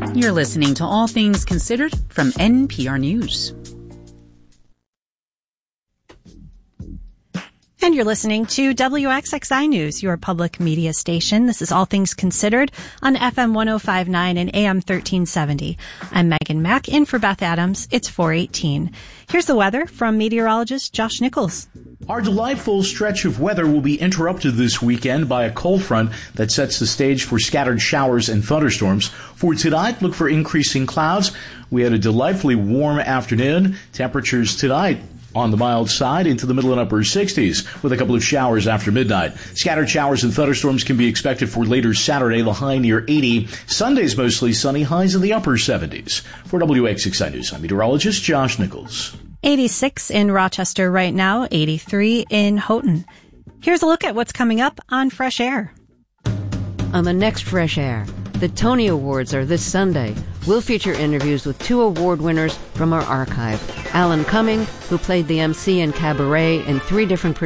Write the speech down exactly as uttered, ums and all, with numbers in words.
You're listening to All Things Considered from N P R News. And you're listening to W X X I News, your public media station. This is All Things Considered on F M one oh five point nine and A M thirteen seventy. I'm Megan Mack, in for Beth Adams. It's four eighteen. Here's the weather from meteorologist Josh Nichols. Our delightful stretch of weather will be interrupted this weekend by a cold front that sets the stage for scattered showers and thunderstorms. For tonight, look for increasing clouds. We had a delightfully warm afternoon. Temperatures tonight on the mild side into the middle and upper sixties with a couple of showers after midnight. Scattered showers and thunderstorms can be expected for later Saturday, the high near eighty. Sunday's mostly sunny, highs in the upper seventies. For W X X I News, I'm meteorologist Josh Nichols. eighty-six in Rochester right now, eighty-three in Houghton. Here's a look at what's coming up on Fresh Air. On the next Fresh Air, the Tony Awards are this Sunday. We'll feature interviews with two award winners from our archive. Alan Cumming, who played the M C in Cabaret in three different